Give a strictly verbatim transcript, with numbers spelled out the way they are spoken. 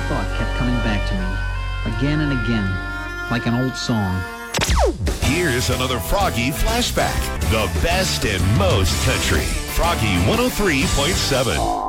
thought kept coming back to me, again and again, like an old song. Here's another Froggy flashback. The best and most country. Froggy one oh three point seven.